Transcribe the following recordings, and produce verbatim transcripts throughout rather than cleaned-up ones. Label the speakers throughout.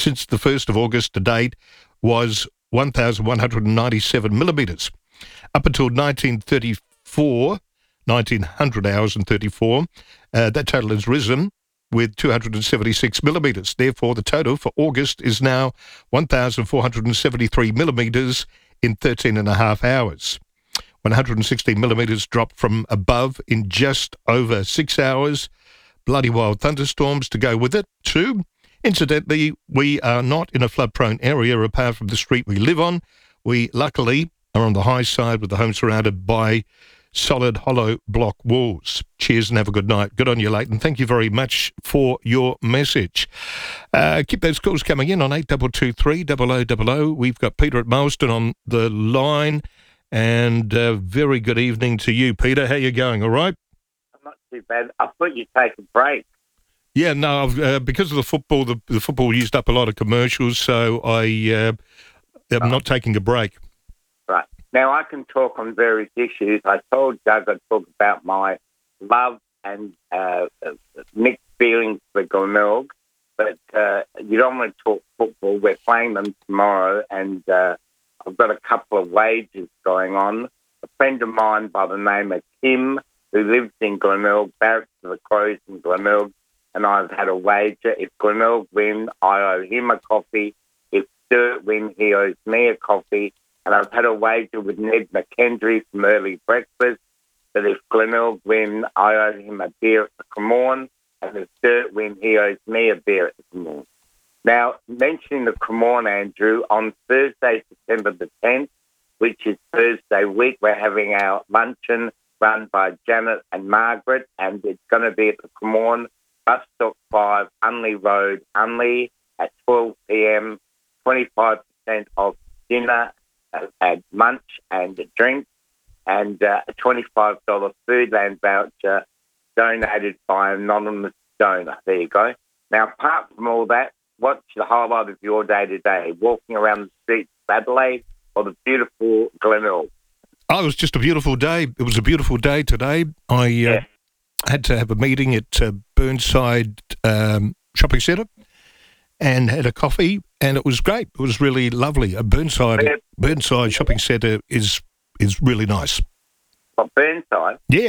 Speaker 1: since the first of August to date was one thousand one hundred ninety-seven millimetres. Up until nineteen thirty-four, nineteen hundred hours and thirty-four, uh, that total has risen with two hundred seventy-six millimetres. Therefore, the total for August is now one thousand four hundred seventy-three millimetres in thirteen and a half hours. one hundred sixteen millimetres dropped from above in just over six hours. Bloody wild thunderstorms to go with it, too. Incidentally, we are not in a flood-prone area apart from the street we live on. We, luckily, are on the high side with the home surrounded by solid hollow block walls. Cheers and have a good night. Good on you, Leighton. Thank you very much for your message. Uh, keep those calls coming in on eight two two three, double oh double oh. We've got Peter at Marsden on the line. And uh, very good evening to you, Peter. How you going? All right?
Speaker 2: I'm not too bad. I thought you'd take a break.
Speaker 1: Yeah, no, I've, uh, because of the football, the, the football used up a lot of commercials, so I, uh, I'm
Speaker 2: oh.
Speaker 1: not taking a break.
Speaker 2: Right. Now, I can talk on various issues. I told Doug I'd talk about my love and uh, mixed feelings for Glenelg, but uh, you don't want to talk football. We're playing them tomorrow, and uh, I've got a couple of wagers going on. A friend of mine by the name of Tim, who lives in Glenelg, barracks for the Crows in Glenelg, and I've had a wager. If Glenelg win, I owe him a coffee. If Sturt win, he owes me a coffee. And I've had a wager with Ned McKendry from Early Breakfast that if Glenelg win, I owe him a beer at the Cremorne, and if Sturt win, he owes me a beer at the Cremorne. Now, mentioning the Cremorne, Andrew, on Thursday, September the tenth, which is Thursday week, we're having our luncheon run by Janet and Margaret, and it's going to be at the Cremorne, Bus Stop five, Unley Road, Unley, at twelve p.m, twenty-five percent off dinner, uh, at lunch and a drink, and uh, a twenty-five dollars Foodland voucher donated by an anonymous donor. There you go. Now, apart from all that, what's the highlight of your day today? Walking around the streets of Adelaide or the beautiful Glenelg?
Speaker 1: Oh, it was just a beautiful day. It was a beautiful day today. I uh,
Speaker 2: Yeah.
Speaker 1: had to have a meeting at uh, Burnside um, Shopping Centre and had a coffee, and it was great. It was really lovely. Uh, Burnside
Speaker 2: Yeah.
Speaker 1: Burnside Shopping Centre is is really nice.
Speaker 2: But Burnside,
Speaker 1: Yeah.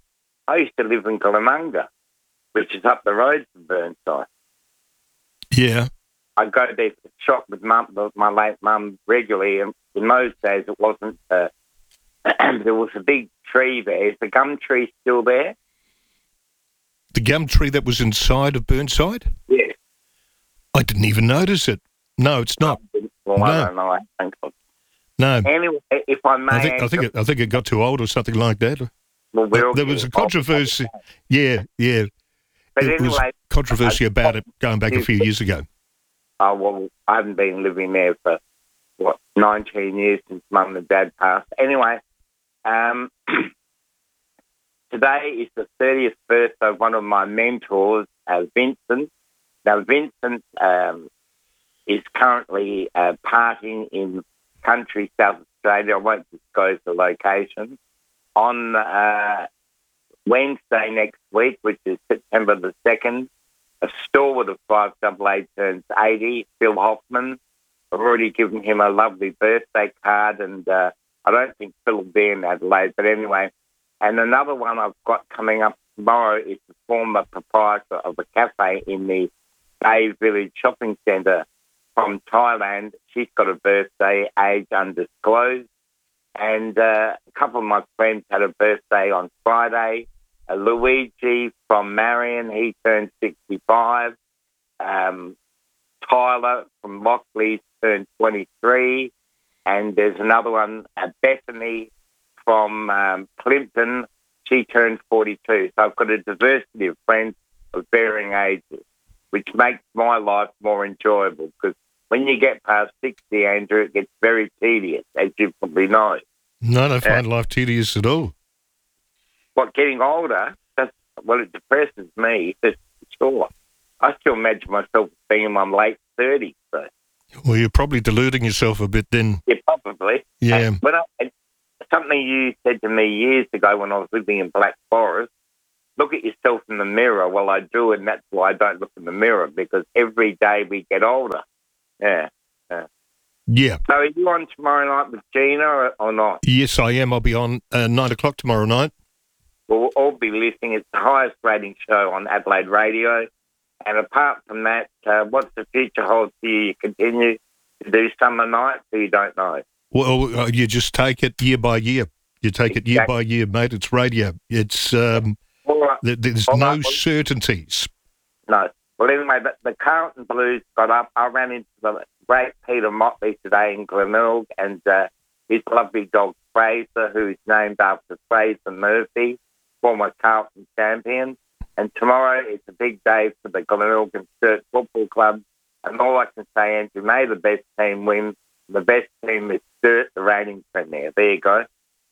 Speaker 2: I used to live in Glenunga, which is up the road from Burnside.
Speaker 1: Yeah.
Speaker 2: I go there to shop with mum, my late mum regularly, and in those days it wasn't, uh, there was a big tree there. Is the gum tree still there?
Speaker 1: The gum tree that was inside of Burnside?
Speaker 2: Yes.
Speaker 1: I didn't even notice it. No, it's not.
Speaker 2: Well,
Speaker 1: No.
Speaker 2: I don't know. I think of-
Speaker 1: No.
Speaker 2: Anyway, if I may...
Speaker 1: I think I think it, I think it got too old or something like that.
Speaker 2: well, we're all
Speaker 1: There was a
Speaker 2: getting
Speaker 1: controversy.
Speaker 2: old.
Speaker 1: Yeah, yeah.
Speaker 2: But
Speaker 1: It was
Speaker 2: anyway,
Speaker 1: controversy
Speaker 2: I-
Speaker 1: about it going back a few years ago.
Speaker 2: Oh, well, I haven't been living there for, what, nineteen years since Mum and Dad passed. Anyway, um, today is the thirtieth birthday of one of my mentors, uh, Vincent. Now, Vincent um, is currently uh, partying in country South Australia. I won't disclose the location. On uh, Wednesday next week, which is September the second, a stalwart of five double A turns eighty, Phil Hoffman. I've already given him a lovely birthday card, and uh, I don't think Phil will be in Adelaide, but anyway. And another one I've got coming up tomorrow is the former proprietor of a cafe in the Bay Village Shopping Centre from Thailand. She's got a birthday, age undisclosed. And uh, a couple of my friends had a birthday on Friday. Uh, Luigi from Marion, he turned sixty-five. Um, Tyler from Lockley turned twenty-three. And there's another one, uh, Bethany from um, Clinton. She turned forty-two. So I've got a diversity of friends of varying ages, which makes my life more enjoyable because when you get past sixty, Andrew, it gets very tedious, as you probably know.
Speaker 1: No, I don't find life tedious at all.
Speaker 2: What, getting older, that's, well, it depresses me, for sure. I still imagine myself being in my late thirties, so.
Speaker 1: Well, you're probably deluding yourself a bit then.
Speaker 2: Yeah, probably.
Speaker 1: Yeah.
Speaker 2: And when I, something you said to me years ago when I was living in Black Forest, look at yourself in the mirror. Well, I do, and that's why I don't look in the mirror, because every day we get older. Yeah. yeah.
Speaker 1: Yeah.
Speaker 2: So are you on tomorrow night with Gina or, or not?
Speaker 1: Yes, I am. I'll be on uh, nine o'clock tomorrow night.
Speaker 2: We'll all be listening. It's the highest rating show on Adelaide radio. And apart from that, uh, what's the future hold for you? You continue to do summer nights, or you don't know?
Speaker 1: Well, uh, you just take it year by year. You take it year by year, mate. It's radio. It's um,
Speaker 2: right.
Speaker 1: th- there's
Speaker 2: all
Speaker 1: no
Speaker 2: right.
Speaker 1: certainties.
Speaker 2: No. Well, anyway, the, the Carlton Blues got up. I ran into the great Peter Motley today in Glenelg, and uh, his lovely dog Fraser, who's named after Fraser Murphy, former Carlton champion. And tomorrow it's a big day for the Glenelg Sturt Football Club. And all I can say, Andrew, may the best team win. The best team is Sturt, the reigning premier. There you go.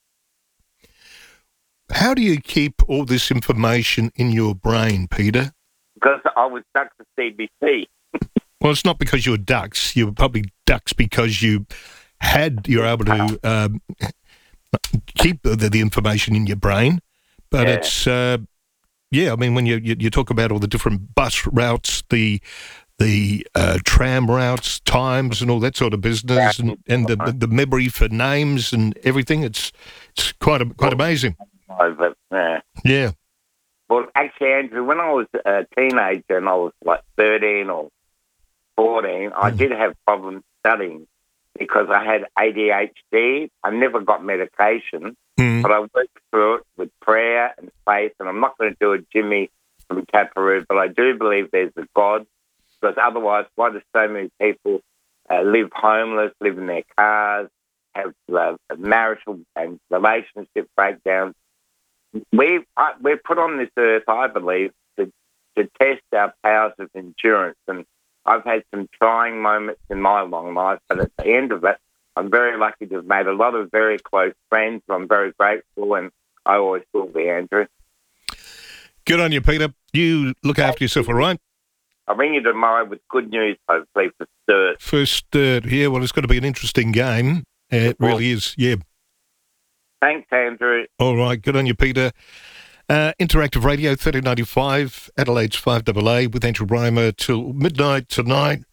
Speaker 1: How do you keep all this information in your brain, Peter?
Speaker 2: Because I was stuck to C B C.
Speaker 1: Well, it's not because you were ducks. You were probably ducks because you had, you're able to um, keep the, the information in your brain. But
Speaker 2: Yeah.
Speaker 1: it's, uh, yeah, I mean, when you, you you talk about all the different bus routes, the the uh, tram routes, times, and all that sort of business, and, and the, the the memory for names and everything, it's it's quite a, quite amazing.
Speaker 2: Oh, but, yeah.
Speaker 1: Yeah.
Speaker 2: Well, actually, Andrew, when I was a teenager and I was like thirteen or fourteen, I
Speaker 1: Mm.
Speaker 2: did have problems studying because I had A D H D. I never got medication,
Speaker 1: Mm.
Speaker 2: but I worked through it with prayer and faith. And I'm not going to do a Jimmy from Taparoo, but I do believe there's a God, because otherwise, why do so many people uh, live homeless, live in their cars, have uh, marital and relationship breakdowns? We I, we're put on this earth, I believe, to to test our powers of endurance. And I've had some trying moments in my long life, but at the end of it, I'm very lucky to have made a lot of very close friends. I'm very grateful, and I always will be, Andrew.
Speaker 1: Good on you, Peter. You look after yourself, all right?
Speaker 2: I'll ring you tomorrow with good news, hopefully, for Sturt.
Speaker 1: First, uh, yeah, well, it's got to be an interesting game. Uh, it really is, yeah.
Speaker 2: Thanks, Andrew.
Speaker 1: All right, good on you, Peter. Uh, Interactive Radio, thirteen ninety-five, Adelaide's five A A with Andrew Reimer till midnight tonight.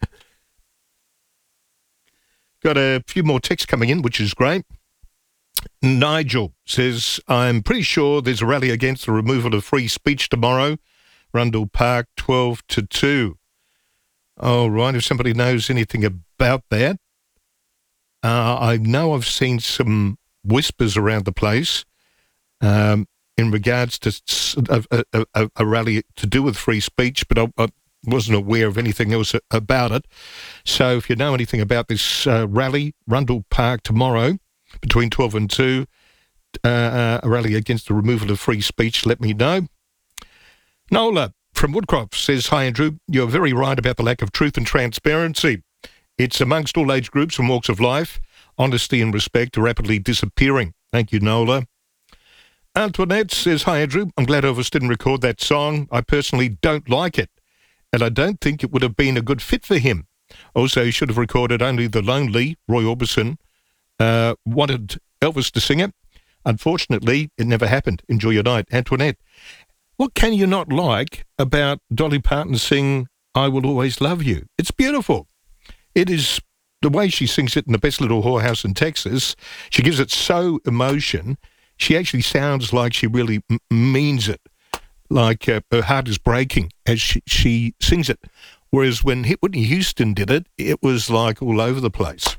Speaker 1: Got a few more texts coming in, which is great. Nigel says, I'm pretty sure there's a rally against the removal of free speech tomorrow. Rundle Park, twelve to two. All right, if somebody knows anything about that. Uh, I know I've seen some whispers around the place um, in regards to a, a, a, a rally to do with free speech, but I, I wasn't aware of anything else about it. So if you know anything about this uh, rally, Rundle Park tomorrow between twelve and two, uh, uh, a rally against the removal of free speech, let me know. Nola from Woodcroft says, hi Andrew, you're very right about the lack of truth and transparency. It's amongst all age groups and walks of life. Honesty and respect are rapidly disappearing. Thank you, Nola. Antoinette says, hi Andrew, I'm glad Elvis didn't record that song. I personally don't like it, and I don't think it would have been a good fit for him. Also, he should have recorded Only the Lonely. Roy Orbison uh, wanted Elvis to sing it. Unfortunately, it never happened. Enjoy your night. Antoinette, what can you not like about Dolly Parton sing I Will Always Love You? It's beautiful. It is the way she sings it in the best little whorehouse in Texas. She gives it so emotion. She actually sounds like she really m- means it, like uh, her heart is breaking as she, she sings it. Whereas when Whitney Houston did it, it was like all over the place.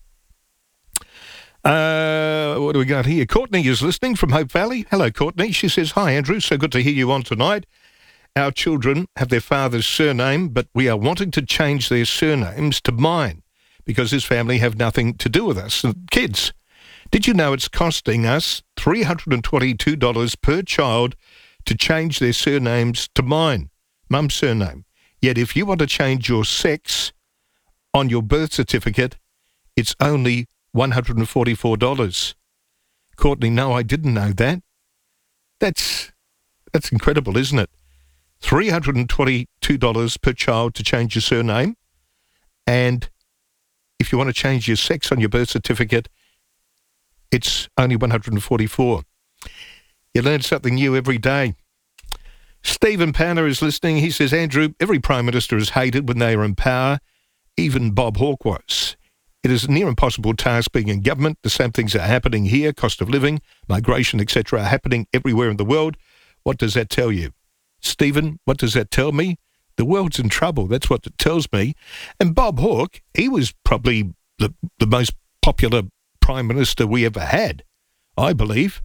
Speaker 1: Uh, what do we got here? Courtney is listening from Hope Valley. Hello, Courtney. She says, hi, Andrew. So good to hear you on tonight. Our children have their father's surname, but we are wanting to change their surnames to mine because his family have nothing to do with us and kids. Did you know it's costing us three hundred twenty-two dollars per child to change their surnames to mine, mum's surname? Yet if you want to change your sex on your birth certificate, it's only one hundred forty-four dollars. Courtney, no, I didn't know that. That's that's incredible, isn't it? three hundred twenty-two dollars per child to change your surname. And if you want to change your sex on your birth certificate, it's only one hundred forty-four dollars. You learn something new every day. Stephen Panner is listening. He says, Andrew, every Prime Minister is hated when they are in power even Bob Hawke was. It is a near impossible task being in government. The same things are happening here. Cost of living, migration, et cetera are happening everywhere in the world. What does that tell you? Stephen, what does that tell me? The world's in trouble. That's what it tells me. And Bob Hawke, he was probably the, the most popular Prime Minister we ever had, I believe.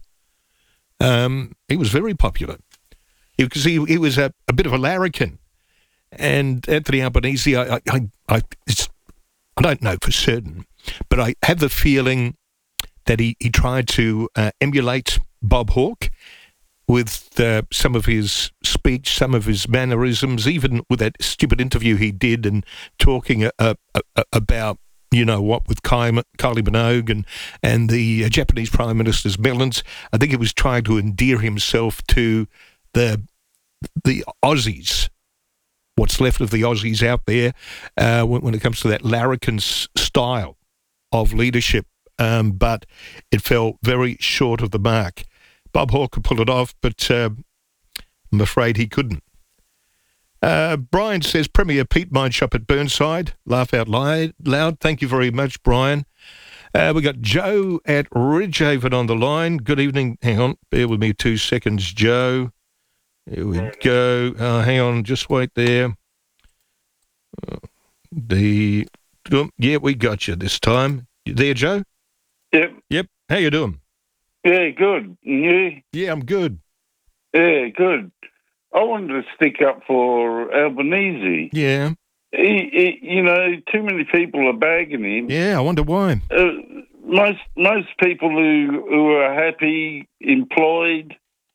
Speaker 1: Um, he was very popular. Because he, he, he was a, a bit of a larrikin. And Anthony Albanese, I, I, I, I, it's, I don't know for certain, but I have the feeling that he, he tried to uh, emulate Bob Hawke with uh, some of his speech, some of his mannerisms, even with that stupid interview he did and talking uh, uh, uh, about, you know what, with Kylie Minogue and, and the uh, Japanese Prime Minister's melons. I think he was trying to endear himself to the the Aussies, what's left of the Aussies out there, uh, when, when it comes to that larrikin s- style of leadership. Um, but it fell very short of the mark. Bob Hawke could pull it off, but uh, I'm afraid he couldn't. Uh, Brian says, Premier Pete Mine Shop at Burnside. Laugh out loud. Thank you very much, Brian. Uh, we got Joe at Ridgehaven on the line. Good evening. Hang on. Bear with me two seconds, Joe. Here we go. Uh, hang on. Just wait there. Uh, the Yeah, we got you this time. You there, Joe?
Speaker 3: Yep.
Speaker 1: Yep. How you doing?
Speaker 3: Yeah, good. And you?
Speaker 1: Yeah, I'm good.
Speaker 3: Yeah, good. I wanted to stick up for Albanese.
Speaker 1: Yeah.
Speaker 3: He, he, you know, too many people are bagging him.
Speaker 1: Yeah, I wonder why.
Speaker 3: Uh, most most people who who are happy, employed,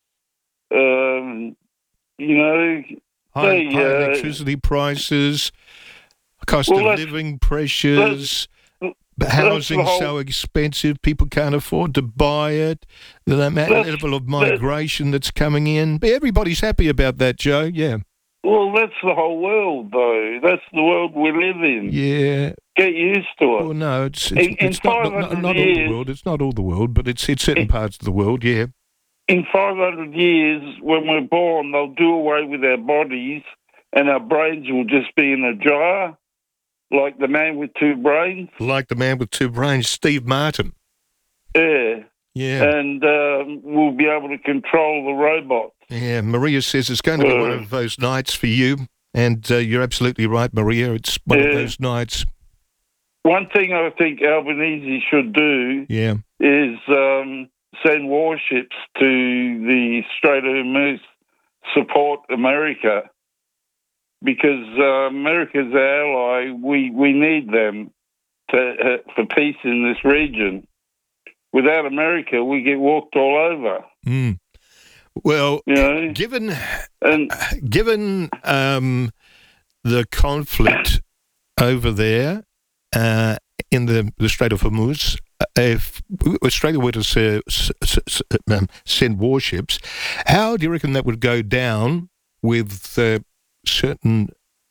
Speaker 3: um, you know,
Speaker 1: High,
Speaker 3: they,
Speaker 1: high
Speaker 3: uh,
Speaker 1: electricity prices, cost
Speaker 3: well,
Speaker 1: of living pressures, but
Speaker 3: that's
Speaker 1: housing
Speaker 3: the whole-
Speaker 1: so expensive, people can't afford to buy it. The amount-
Speaker 3: That's-
Speaker 1: level of migration that's coming in. But everybody's happy about that, Joe. Yeah.
Speaker 3: Well, that's the whole world, though. That's the world we live in.
Speaker 1: Yeah.
Speaker 3: Get used to it.
Speaker 1: Well, no, it's, it's,
Speaker 3: In- in
Speaker 1: it's not, not, not,
Speaker 3: 500
Speaker 1: not all the
Speaker 3: years-
Speaker 1: world. It's not all the world, but it's, it's certain
Speaker 3: In-
Speaker 1: parts of the world, yeah.
Speaker 3: In five hundred years, when we're born, they'll do away with our bodies and our brains will just be in a jar, like the man with two brains.
Speaker 1: Like the man with two brains, Steve Martin.
Speaker 3: Yeah.
Speaker 1: Yeah.
Speaker 3: And um, we'll be able to control the robots.
Speaker 1: Yeah, Maria says it's going to be
Speaker 3: Uh,
Speaker 1: one of those nights for you. And uh, you're absolutely right, Maria. It's one of
Speaker 3: Yeah.
Speaker 1: those nights.
Speaker 3: One thing I think Albanese should do
Speaker 1: Yeah.
Speaker 3: is um, send warships to the Strait of Hormuz, support America, because uh, America's our ally. We we need them to uh, for peace in this region. Without America, we get walked all over.
Speaker 1: Mm. Well,
Speaker 3: You know,
Speaker 1: given
Speaker 3: and
Speaker 1: given um, the conflict over there uh, in the, the Strait of Hormuz, uh, if Australia were to se- s- s- um, send warships, how do you reckon that would go down with uh, certain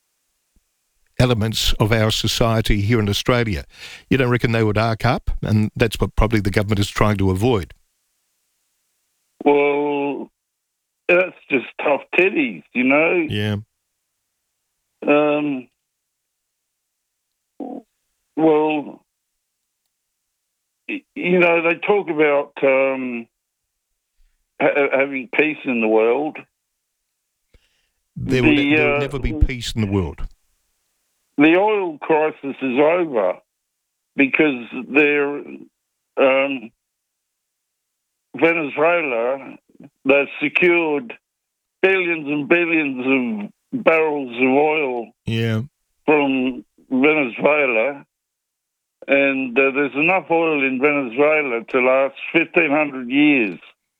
Speaker 1: elements of our society here in Australia? You don't reckon they would arc up? And that's what probably the government is trying to avoid.
Speaker 3: well, that's just tough titties, you know.
Speaker 1: Yeah.
Speaker 3: Um, well, y- you know, they talk about um, ha- having peace in the world.
Speaker 1: There will,
Speaker 3: The,
Speaker 1: there will
Speaker 3: uh,
Speaker 1: never be peace in the world.
Speaker 3: The oil crisis is over because they're um, Venezuela. They've secured billions and billions of barrels of oil
Speaker 1: Yeah.
Speaker 3: from Venezuela, and uh, there's enough oil in Venezuela to last fifteen hundred years.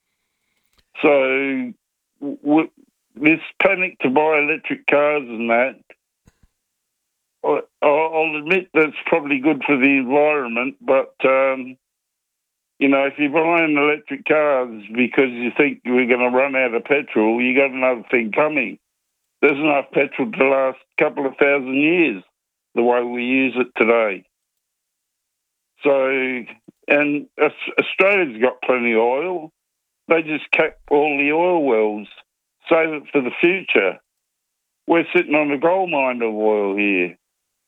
Speaker 3: So w- this panic to buy electric cars and that, I- I'll admit that's probably good for the environment, but um, you know, if you're buying electric cars because you think we're going to run out of petrol, you got another thing coming. There's enough petrol to last a couple of thousand years the way we use it today. So, and Aus- Australia's got plenty of oil. They just cap all the oil wells, save it for the future. We're sitting on a gold mine of oil here.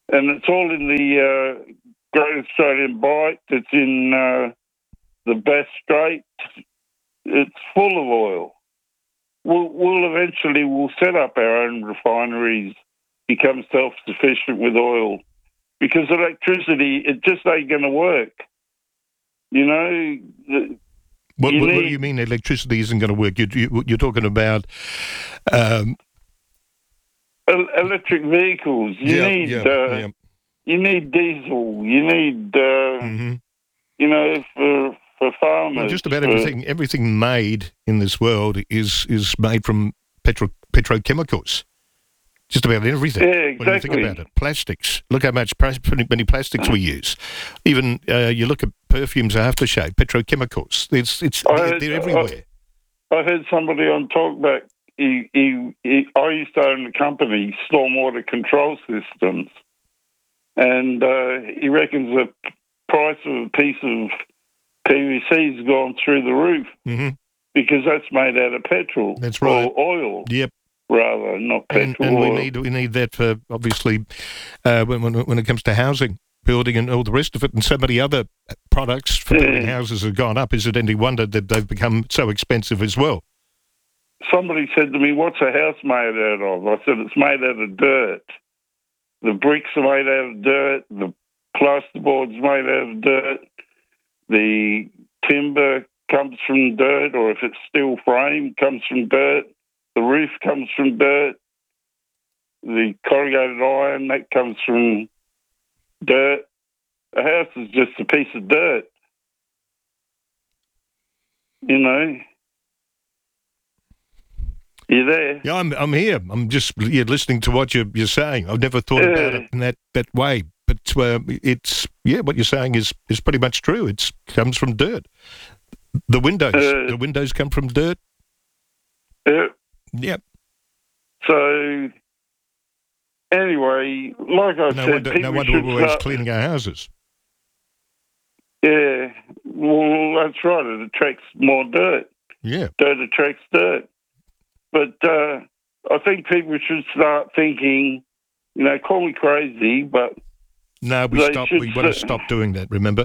Speaker 3: and it's all in the uh, Great Australian Bight. It's in uh, the Bass Strait. It's full of oil. We'll, we'll eventually we'll set up our own refineries, become self-sufficient with oil, because electricity, it just ain't going to work. You know. The,
Speaker 1: what,
Speaker 3: you
Speaker 1: what,
Speaker 3: need,
Speaker 1: what do you mean electricity isn't going to work? You, you, you're talking about um,
Speaker 3: electric vehicles. You
Speaker 1: yeah,
Speaker 3: need.
Speaker 1: Yeah,
Speaker 3: uh,
Speaker 1: yeah.
Speaker 3: You need diesel. You need. Uh,
Speaker 1: Mm-hmm.
Speaker 3: You know, for for farmers.
Speaker 1: Well, just about
Speaker 3: for,
Speaker 1: everything everything made in this world is is made from petro, petrochemicals. Just about everything.
Speaker 3: Yeah, exactly.
Speaker 1: When you think about it, plastics. Look how much many plastics we use. Even uh, you look at perfumes, aftershave, petrochemicals. It's it's they're,
Speaker 3: heard,
Speaker 1: they're everywhere.
Speaker 3: I, I heard somebody on Talkback. He, he, he, I used to own a company, Stormwater Control Systems, and uh, he reckons the price of a piece of P V C has gone through the roof
Speaker 1: Mm-hmm.
Speaker 3: because that's made out of petrol.
Speaker 1: That's right.
Speaker 3: Or oil.
Speaker 1: Yep.
Speaker 3: Rather, not petrol.
Speaker 1: And, and we
Speaker 3: oil.
Speaker 1: need we need that for obviously uh, when, when when it comes to housing, building, and all the rest of it, and so many other products for
Speaker 3: Yeah.
Speaker 1: building houses have gone up. Is it any wonder that they've become so expensive as well?
Speaker 3: Somebody said to me, "What's a house made out of?" I said, "It's made out of dirt. The bricks are made out of dirt. The plasterboard's made out of dirt. The timber comes from dirt, or if it's steel frame, comes from dirt. The roof comes from dirt. The corrugated iron, that comes from dirt. A house is just a piece of dirt. You know? You there?
Speaker 1: Yeah, I'm I'm here. I'm just yeah, listening to what you're you're saying. I've never thought about
Speaker 3: Yeah.
Speaker 1: it in that, that way. But uh, it's yeah, what you're saying is, is pretty much true. It comes from dirt. The windows,
Speaker 3: Uh,
Speaker 1: the windows come from dirt.
Speaker 3: Yeah.
Speaker 1: Yep.
Speaker 3: So, anyway, like I
Speaker 1: No
Speaker 3: said,
Speaker 1: wonder,
Speaker 3: people
Speaker 1: no wonder
Speaker 3: should
Speaker 1: we're always
Speaker 3: start-
Speaker 1: cleaning our houses.
Speaker 3: Yeah, well, that's right. It attracts more dirt.
Speaker 1: Yeah.
Speaker 3: Dirt attracts dirt. But uh, I think people should start thinking, you know, call me crazy, but
Speaker 1: No, we
Speaker 3: They
Speaker 1: stop.
Speaker 3: should
Speaker 1: We want to
Speaker 3: say-
Speaker 1: stop doing that. Remember?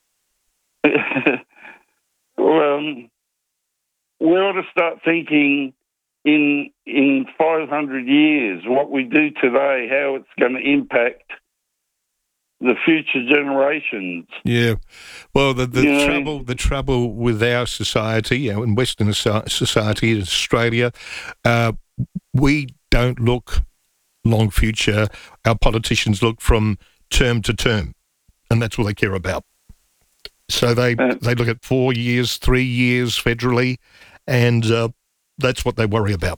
Speaker 3: um, we ought to start thinking in in five hundred years what we do today, how it's going to impact the future generations.
Speaker 1: Yeah. Well, the, the
Speaker 3: You know-
Speaker 1: trouble the trouble with our society, you know, in Western so- society, in Australia, uh, we don't look long future. Our politicians look from term to term, and that's what they care about. So they
Speaker 3: Uh,
Speaker 1: they look at four years, three years federally, and uh, that's what they worry about.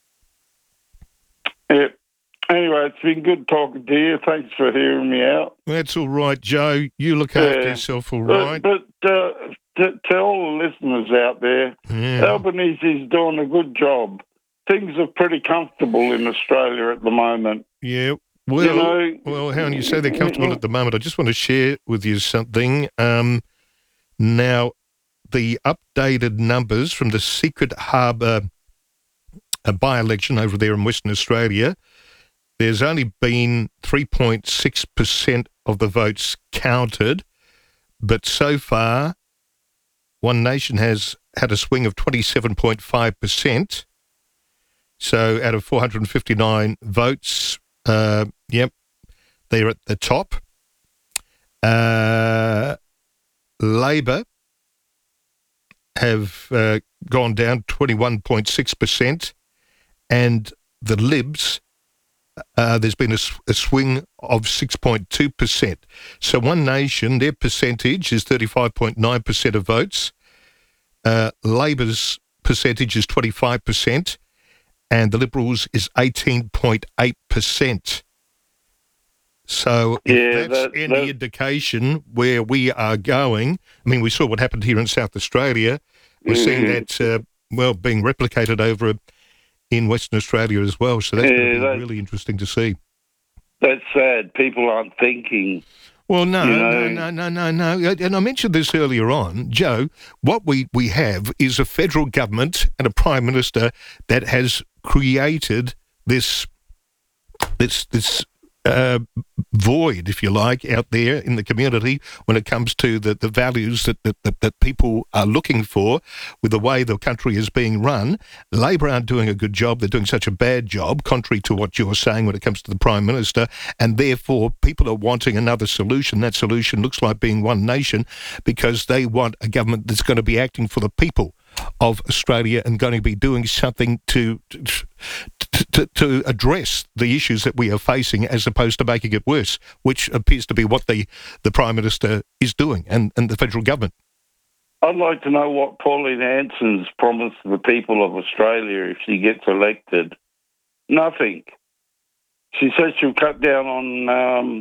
Speaker 3: Yeah. Anyway, it's been good talking to you. Thanks for hearing me out.
Speaker 1: That's all right, Joe. You look after
Speaker 3: Yeah.
Speaker 1: yourself, all
Speaker 3: But,
Speaker 1: right?
Speaker 3: but uh, to, to all the listeners out there,
Speaker 1: Yeah.
Speaker 3: Albanese's doing a good job. Things are pretty comfortable in Australia at the moment.
Speaker 1: Yeah. Well,
Speaker 3: you know,
Speaker 1: well, how you say they're comfortable at the moment. I just want to share with you something. Um, now, the updated numbers from the Secret Harbour uh, by-election over there in Western Australia, there's only been three point six percent of the votes counted, but so far, One Nation has had a swing of twenty-seven point five percent. So out of four hundred fifty-nine votes, uh, yep, they're at the top. Uh, Labor have uh, gone down twenty-one point six percent, and the Libs, uh, there's been a, s- a swing of six point two percent. So One Nation, their percentage is thirty-five point nine percent of votes. Uh, Labor's percentage is twenty-five percent, and the Liberals is eighteen point eight percent. So if
Speaker 3: Yeah,
Speaker 1: that's
Speaker 3: that-
Speaker 1: any
Speaker 3: that-
Speaker 1: indication where we are going, I mean, we saw what happened here in South Australia. We're seeing
Speaker 3: Mhm.
Speaker 1: that, uh, well, being replicated over in Western Australia as well. So that's
Speaker 3: Yeah,
Speaker 1: going to be
Speaker 3: that-
Speaker 1: really interesting to see.
Speaker 3: That's sad. People aren't thinking.
Speaker 1: Well, no,
Speaker 3: You
Speaker 1: no,
Speaker 3: know-
Speaker 1: no, no, no, no. And I mentioned this earlier on, Joe. What we, we have is a federal government and a prime minister that has created this this this uh, void, if you like, out there in the community when it comes to the, the values that, that, that, that people are looking for with the way the country is being run. Labor aren't doing a good job. They're doing such a bad job, contrary to what you're saying when it comes to the Prime Minister, and therefore people are wanting another solution. That solution looks like being one nation, because they want a government that's going to be acting for the people of Australia and going to be doing something to, to to to address the issues that we are facing, as opposed to making it worse, which appears to be what the, the Prime Minister is doing, and, and the federal government.
Speaker 3: I'd like to know what Pauline Hanson's promised the people of Australia if she gets elected. Nothing. She says she'll cut down on um,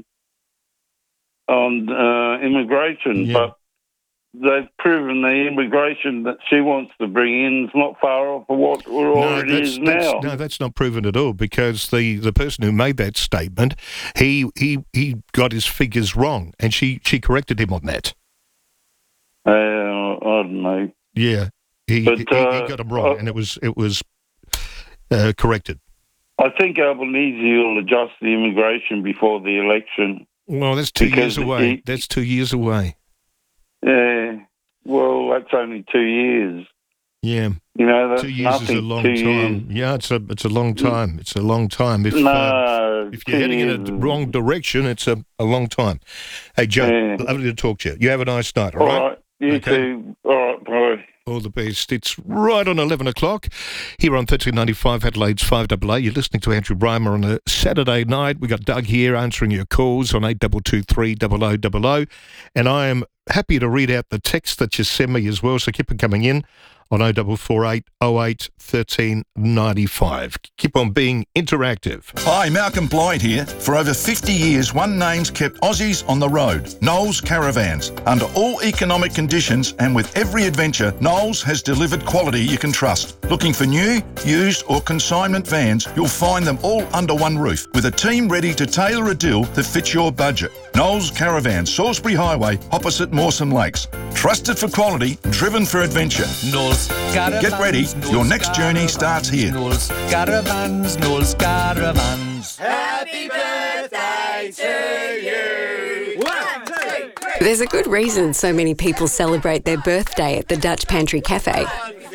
Speaker 3: on uh, immigration, yeah. but they've proven the immigration that she wants to bring in is not far off of what we're
Speaker 1: no,
Speaker 3: already is now.
Speaker 1: No, that's not proven at all, because the, the person who made that statement, he he he got his figures wrong, and she, she corrected him on that.
Speaker 3: Uh, I don't know.
Speaker 1: Yeah, he,
Speaker 3: but,
Speaker 1: he,
Speaker 3: uh,
Speaker 1: he got him wrong, uh, and it was it was uh, corrected.
Speaker 3: I think Albanese will adjust the immigration before the election.
Speaker 1: Well, that's two years away. He, that's two years away.
Speaker 3: Yeah, well, that's only two years.
Speaker 1: Yeah,
Speaker 3: you know, that's
Speaker 1: two years
Speaker 3: nothing.
Speaker 1: is a long
Speaker 3: two
Speaker 1: time.
Speaker 3: Years.
Speaker 1: Yeah, it's a it's a long time. It's a long time. If
Speaker 3: no,
Speaker 1: uh, if you're heading in the wrong direction, it's a, a long time. Hey, Joe, yeah. lovely to talk to you. You have a nice night. All, all right?
Speaker 3: right, you okay. too. All right, bye.
Speaker 1: All the best. It's right on eleven o'clock here on thirteen ninety-five Adelaide's five A A. You're listening to Andrew Brymer on a Saturday night. We got Doug here answering your calls on eight two two three double oh double oh. And I am happy to read out the text that you send me as well, so keep it coming in on oh four four eight oh eight one three nine five. Keep on being interactive.
Speaker 4: Hi, Malcolm Blyde here. For over fifty years, one name's kept Aussies on the road, Knowles Caravans. Under all economic conditions and with every adventure, Knowles has delivered quality you can trust. Looking for new, used or consignment vans, you'll find them all under one roof, with a team ready to tailor a deal that fits your budget. Knowles Caravans, Salisbury Highway, opposite Mawson Lakes. Trusted for quality, driven for adventure.
Speaker 5: Knowles Caravans.
Speaker 4: Get ready,
Speaker 5: Knowles
Speaker 4: your next journey starts here.
Speaker 5: Knowles Caravans, Knowles Caravans.
Speaker 6: Happy birthday to you. One, two, three.
Speaker 7: There's a good reason so many people celebrate their birthday at the Dutch Pantry Cafe.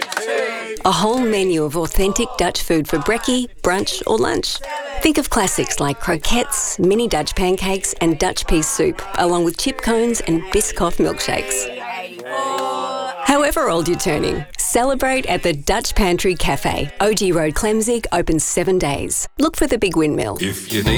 Speaker 7: A whole menu of authentic Dutch food for brekkie, brunch or lunch. Think of classics like croquettes, mini Dutch pancakes and Dutch pea soup, along with chip cones and Biscoff milkshakes. However old you're turning, celebrate at the Dutch Pantry Cafe. O G Road, Clemzig, open seven days. Look for the Big Windmill.
Speaker 8: If you need